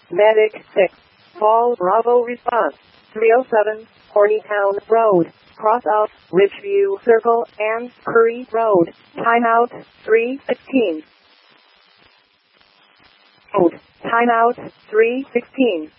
Medic 6. Fall Bravo response. 307, Hornytown Road. Cross out Ridgeview Circle and Curry Road. Timeout 3:16. Timeout 3:16.